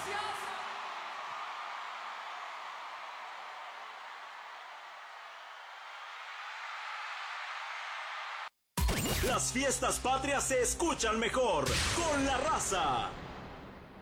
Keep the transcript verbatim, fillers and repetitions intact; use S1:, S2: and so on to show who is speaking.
S1: Las fiestas patrias se escuchan mejor con La Raza.